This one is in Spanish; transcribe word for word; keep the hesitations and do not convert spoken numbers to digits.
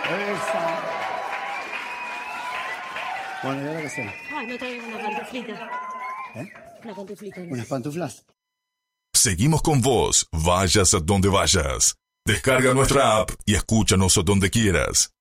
Esa. Bueno, ¿y ahora qué hacemos? Ay, no traigo una pantuflita. ¿Eh? Una pantuflita. ¿Unas pantuflas? Seguimos con vos, vayas a donde vayas. Descarga nuestra app y escúchanos donde quieras.